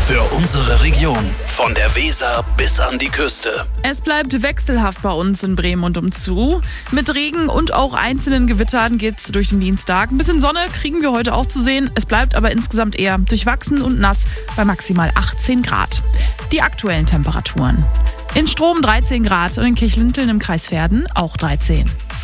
Für unsere Region, von der Weser bis an die Küste. Es bleibt wechselhaft bei uns in Bremen und umzu. Mit Regen und auch einzelnen Gewittern geht's durch den Dienstag. Ein bisschen Sonne kriegen wir heute auch zu sehen. Es bleibt aber insgesamt eher durchwachsen und nass bei maximal 18 Grad. Die aktuellen Temperaturen. In Strom 13 Grad und in Kirchlinteln im Kreis Verden auch 13.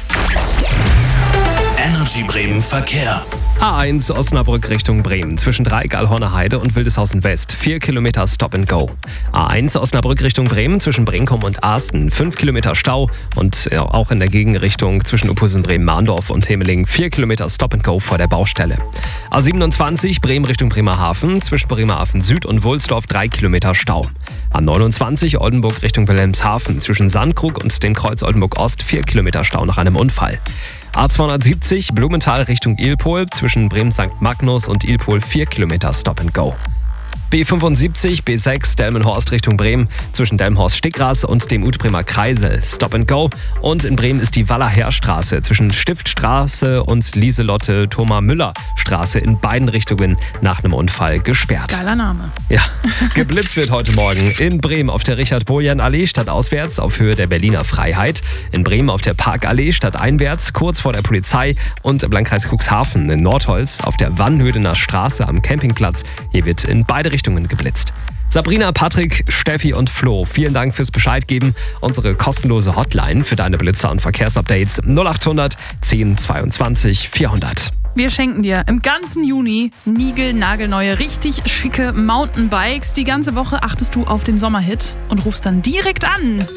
Energy Bremen Verkehr. A1 Osnabrück Richtung Bremen zwischen Dreieck-Allhorner Heide und Wildeshausen West 4 Kilometer Stop and Go. A1 Osnabrück Richtung Bremen zwischen Brinkum und Aasten 5 Kilometer Stau und auch in der Gegenrichtung zwischen Uphusen-Bremen-Mahndorf und Hemeling 4 Kilometer Stop and Go vor der Baustelle. A27 Bremen Richtung Bremerhaven zwischen Bremerhaven Süd und Wulsdorf 3 Kilometer Stau. A29 Oldenburg Richtung Wilhelmshaven zwischen Sandkrug und dem Kreuz Oldenburg Ost 4 Kilometer Stau nach einem Unfall. A270 Blumenthal Richtung Ilpol zwischen Bremen-St. Magnus und Ilpol 4 Kilometer Stop and Go. B75 B6 Delmenhorst Richtung Bremen zwischen Delmenhorst-Stickras und dem Utbremer Kreisel Stop and Go. Und in Bremen ist die Waller-Heer-Straße zwischen Stiftstraße und Lieselotte-Thoma-Müller-Straße in beiden Richtungen nach einem Unfall gesperrt. Geiler Name. Ja, geblitzt wird heute Morgen in Bremen auf der Richard-Bojan-Allee stadtauswärts auf Höhe der Berliner Freiheit. In Bremen auf der Parkallee stadteinwärts kurz vor der Polizei und im Landkreis Cuxhaven in Nordholz auf der Wannhödener Straße am Campingplatz. Hier wird in beide Richtungen geblitzt. Sabrina, Patrick, Steffi und Flo, vielen Dank fürs Bescheid geben. Unsere kostenlose Hotline für deine Blitzer- und Verkehrsupdates 0800 10 22 400. Wir schenken dir im ganzen Juni niegelnagelneue, richtig schicke Mountainbikes. Die ganze Woche achtest du auf den Sommerhit und rufst dann direkt an.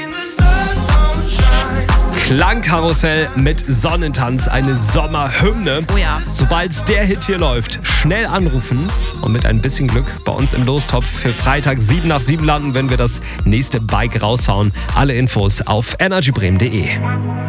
Klangkarussell mit Sonnentanz, eine Sommerhymne. Oh ja. Sobald der Hit hier läuft, schnell anrufen und mit ein bisschen Glück bei uns im Lostopf für Freitag 7 nach 7 landen, wenn wir das nächste Bike raushauen. Alle Infos auf energybremen.de.